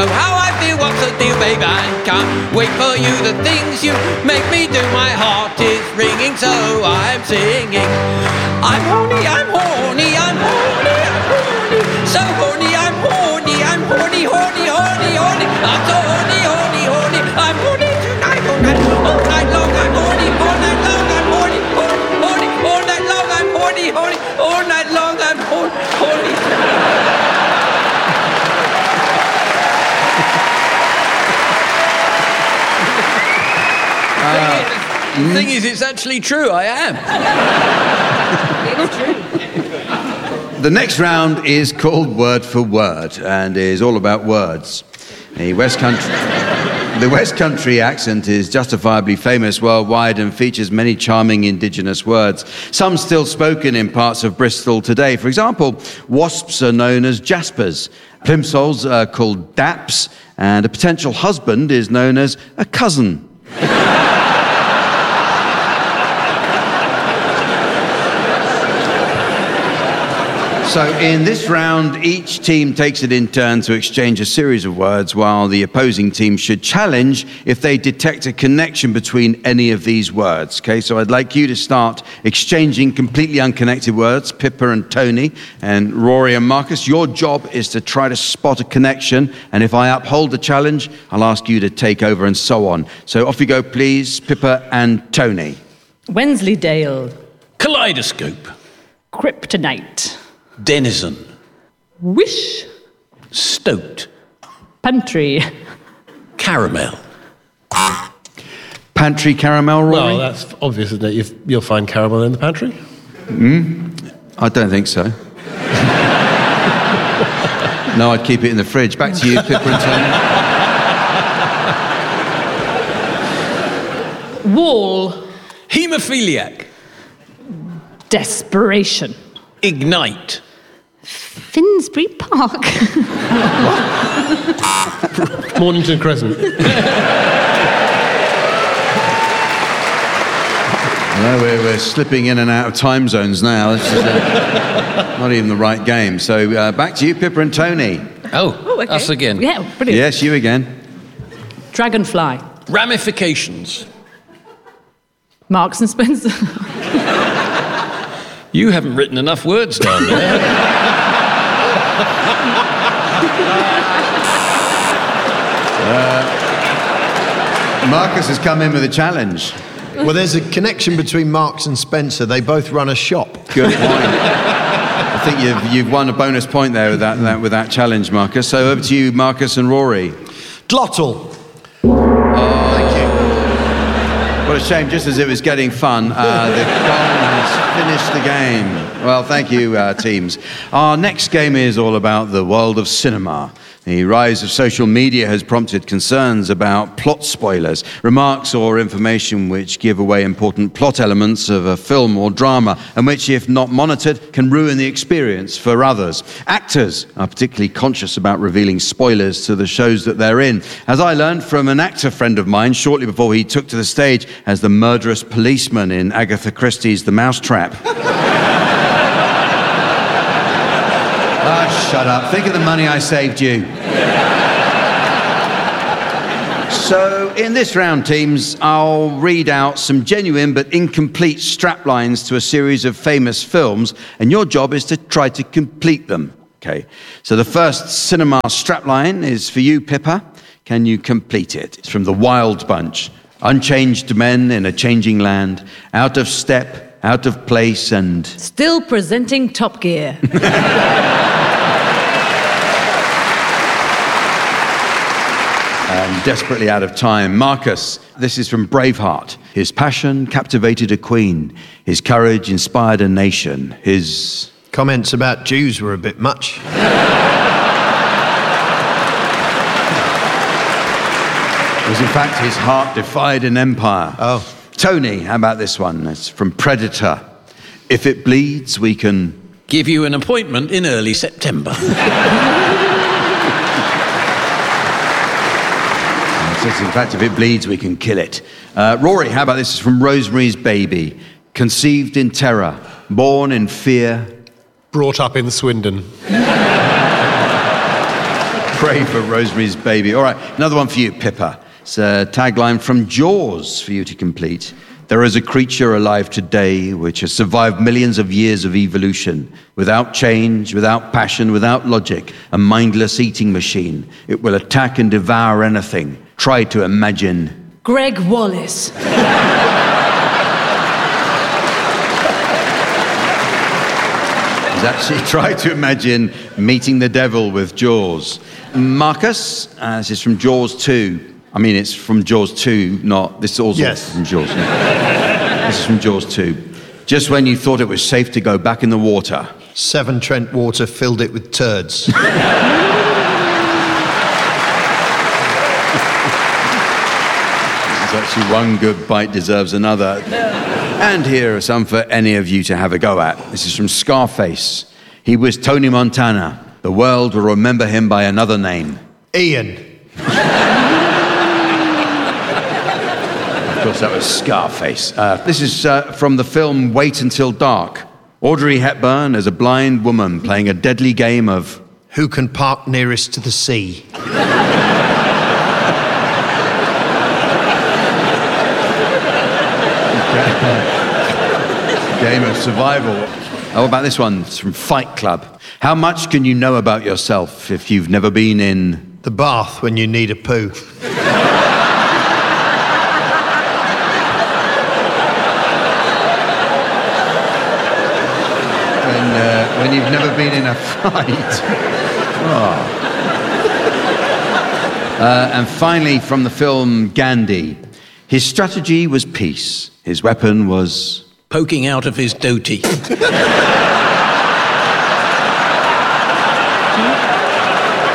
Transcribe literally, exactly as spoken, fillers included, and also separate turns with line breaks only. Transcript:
know how I feel, what's the deal, babe? I can't wait for you, the things you make me do. My heart is ringing, so I'm singing. I'm horny, I'm horny, I'm horny, I'm horny. So horny, I'm horny, I'm horny, horny, horny, horny. I'm so horny, horny, horny. I'm horny tonight, all night, all night long. I'm horny, all night long. I'm horny, horny, horny, all night long. I'm horny, horny, all night long. I'm horny, horny. Uh, the thing is, it's actually true. I am. It's true.
The next round is called Word for Word and is all about words. The West Country, the West Country accent is justifiably famous worldwide and features many charming indigenous words, some still spoken in parts of Bristol today. For example, wasps are known as jaspers, plimsolls are called daps, and a potential husband is known as a cousin. So in this round, each team takes it in turn to exchange a series of words, while the opposing team should challenge if they detect a connection between any of these words. Okay, so I'd like you to start exchanging completely unconnected words, Pippa and Tony, and Rory and Marcus. Your job is to try to spot a connection, and if I uphold the challenge, I'll ask you to take over and so on. So off you go, please, Pippa and Tony.
Wensleydale.
Kaleidoscope.
Kryptonite.
Denizen.
Wish.
Stoked.
Pantry.
Caramel.
Pantry caramel, Rory?
Well, that's obvious, isn't it? You've, you'll find caramel in the pantry.
Hmm? I don't think so. No, I'd keep it in the fridge. Back to you, Pippa and
Tony. Wall.
Haemophiliac.
Desperation.
Ignite.
Finsbury Park.
Mornington Crescent.
No, we're, we're slipping in and out of time zones now. This is uh, not even the right game. So uh, back to you, Pippa and Tony.
Oh,
oh okay.
Us again.
Yeah, brilliant.
Yes, you again.
Dragonfly.
Ramifications.
Marks and Spencer.
You haven't written enough words down there.
uh, Marcus has come in with a challenge.
Well, there's a connection between Marks and Spencer. They both run a shop.
Good point. I think you've you've won a bonus point there with that, that with that challenge, Marcus. So over to you, Marcus and Rory.
Glottal.
Oh, thank you. What a shame, just as it was getting fun, uh, the gong has finished the game. Well, thank you, uh, teams. Our next game is all about the world of cinema. The rise of social media has prompted concerns about plot spoilers, remarks or information which give away important plot elements of a film or drama, and which, if not monitored, can ruin the experience for others. Actors are particularly conscious about revealing spoilers to the shows that they're in, as I learned from an actor friend of mine shortly before he took to the stage as the murderous policeman in Agatha Christie's The Mousetrap. Ah, shut up. Think of the money I saved you. So, in this round, teams, I'll read out some genuine but incomplete straplines to a series of famous films, and your job is to try to complete them. Okay. So the first cinema strapline is for you, Pippa. Can you complete it? It's from The Wild Bunch. Unchanged men in a changing land, out of step, out of place, and...
Still presenting Top Gear.
And desperately out of time. Marcus, this is from Braveheart. His passion captivated a queen. His courage inspired a nation. His...
Comments about Jews were a bit much.
It was, in fact, his heart defied an empire.
Oh.
Tony, how about this one? It's from Predator. If it bleeds, we can...
Give you an appointment in early September.
In fact, if it bleeds, we can kill it. Uh, Rory, how about this? It's from Rosemary's Baby. Conceived in terror, born in fear.
Brought up in Swindon.
Pray for Rosemary's Baby. All right, another one for you, Pippa. It's a tagline from Jaws for you to complete. There is a creature alive today which has survived millions of years of evolution. Without change, without passion, without logic, a mindless eating machine. It will attack and devour anything. Try to imagine.
Greg Wallace.
He's actually tried to imagine meeting the devil with Jaws. Marcus, uh, this is from Jaws two. I mean, it's from Jaws two, not... This is also
Yes.
from Jaws. This is from Jaws two. Just when you thought it was safe to go back in the water.
Severn Trent Water filled it with turds.
There's actually one good bite deserves another. And here are some for any of you to have a go at. This is from Scarface. He was Tony Montana. The world will remember him by another name.
Ian.
Of course, that was Scarface. Uh, this is uh, from the film Wait Until Dark. Audrey Hepburn as a blind woman playing a deadly game of...
Who can park nearest to the sea?
Game of survival. How about this one? It's from Fight Club. How much can you know about yourself if you've never been in...
The bath when you need a poo.
When, uh, when you've never been in a fight. Oh. Uh, and finally, from the film Gandhi. His strategy was peace. His weapon was...
Poking out of his doty.